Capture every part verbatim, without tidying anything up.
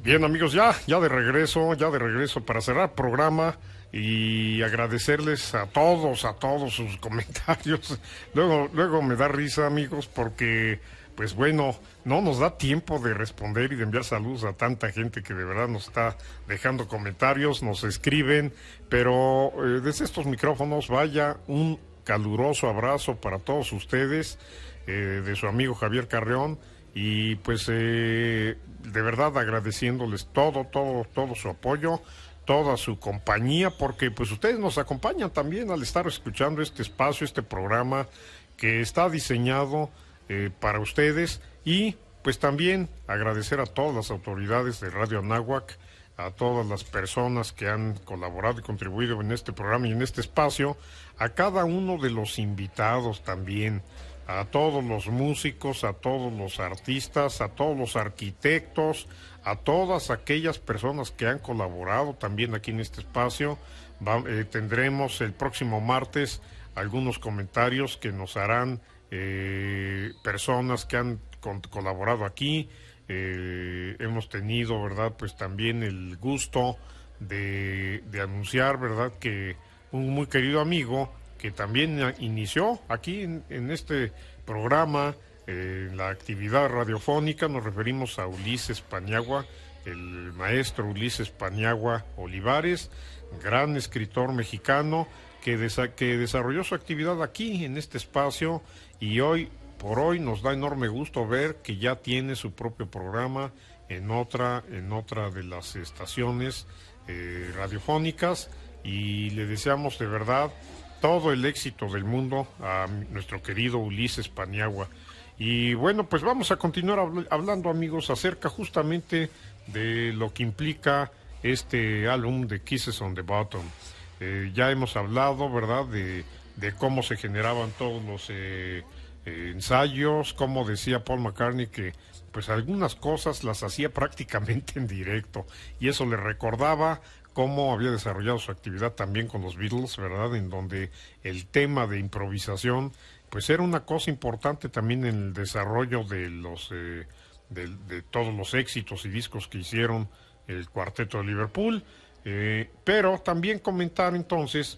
Bien, amigos, ya, ya de regreso, ya de regreso para cerrar programa y agradecerles a todos, a todos sus comentarios. Luego, luego me da risa, amigos, porque, pues bueno, no nos da tiempo de responder y de enviar saludos a tanta gente que de verdad nos está dejando comentarios, nos escriben, pero eh, desde estos micrófonos vaya un caluroso abrazo para todos ustedes, eh, de su amigo Javier Carreón. Y pues eh, de verdad agradeciéndoles todo, todo, todo su apoyo, toda su compañía, porque pues ustedes nos acompañan también al estar escuchando este espacio, este programa que está diseñado eh, para ustedes. Y pues también agradecer a todas las autoridades de Radio Anáhuac, a todas las personas que han colaborado y contribuido en este programa y en este espacio, a cada uno de los invitados también, a todos los músicos, a todos los artistas, a todos los arquitectos, a todas aquellas personas que han colaborado también aquí en este espacio. Va, eh, tendremos el próximo martes algunos comentarios que nos harán eh, personas que han con, colaborado aquí. Eh, hemos tenido, ¿verdad?, pues también el gusto de, de anunciar, ¿verdad?, que un muy querido amigo que también inició aquí en, en este programa, eh, la actividad radiofónica. Nos referimos a Ulises Paniagua, el maestro Ulises Paniagua Olivares, gran escritor mexicano que, desa que desarrolló su actividad aquí en este espacio, y hoy por hoy nos da enorme gusto ver que ya tiene su propio programa en otra, en otra de las estaciones eh, radiofónicas, y le deseamos de verdad todo el éxito del mundo a nuestro querido Ulises Paniagua. Y bueno, pues vamos a continuar habl hablando, amigos, acerca justamente de lo que implica este álbum de Kisses on the Bottom. Eh, ya hemos hablado, ¿verdad?, de, de cómo se generaban todos los eh, eh, ensayos, cómo decía Paul McCartney que pues algunas cosas las hacía prácticamente en directo, y eso le recordaba cómo había desarrollado su actividad también con los Beatles, ¿verdad?, en donde el tema de improvisación pues era una cosa importante también en el desarrollo de los eh, de, de todos los éxitos y discos que hicieron el Cuarteto de Liverpool. Eh, pero también comentar entonces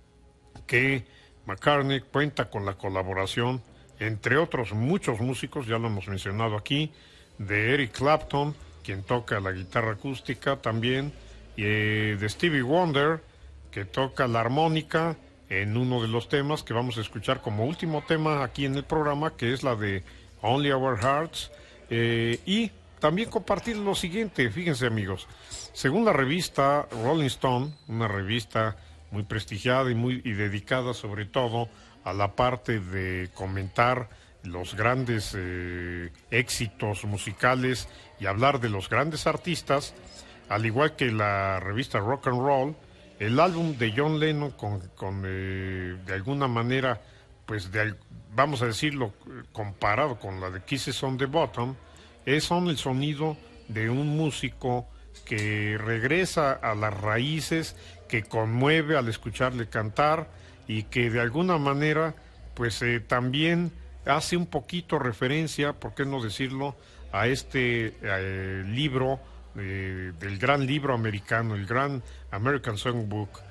que McCartney cuenta con la colaboración, entre otros muchos músicos, ya lo hemos mencionado aquí, de Eric Clapton, quien toca la guitarra acústica también, y eh, de Stevie Wonder, que toca la armónica en uno de los temas que vamos a escuchar como último tema aquí en el programa, que es la de Only Our Hearts. Eh, y también compartir lo siguiente, fíjense, amigos, según la revista Rolling Stone, una revista muy prestigiada y muy y dedicada sobre todo a la parte de comentar los grandes eh, éxitos musicales y hablar de los grandes artistas, al igual que la revista Rock and Roll, el álbum de John Lennon con, con eh, de alguna manera, pues de, vamos a decirlo, comparado con la de Kisses on the Bottom, es son el sonido de un músico que regresa a las raíces, que conmueve al escucharle cantar, y que de alguna manera pues eh, también hace un poquito referencia, por qué no decirlo, a este eh, libro eh, del gran libro americano, el gran American Songbook.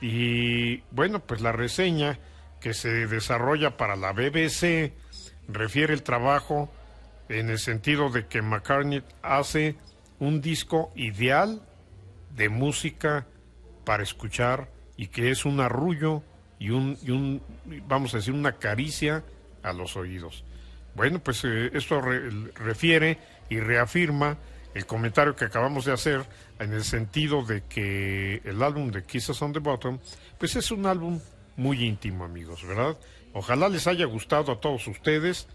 Y bueno, pues la reseña que se desarrolla para la B B C refiere el trabajo en el sentido de que McCartney hace un disco ideal de música para escuchar, y que es un arrullo y un, y un vamos a decir, una caricia a los oídos. Bueno, pues eh, esto re, refiere y reafirma el comentario que acabamos de hacer, en el sentido de que el álbum de Kisses on the Bottom pues es un álbum muy íntimo, amigos, ¿verdad? Ojalá les haya gustado a todos ustedes,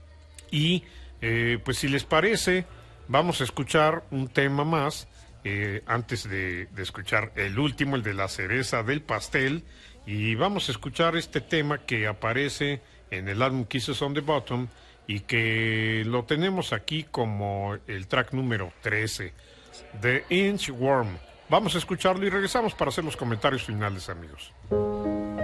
y eh, pues si les parece, vamos a escuchar un tema más eh, antes de, de escuchar el último, el de la cereza del pastel, y vamos a escuchar este tema que aparece en el álbum Kisses on the Bottom y que lo tenemos aquí como el track número trece, The Inchworm. Vamos a escucharlo y regresamos para hacer los comentarios finales, amigos.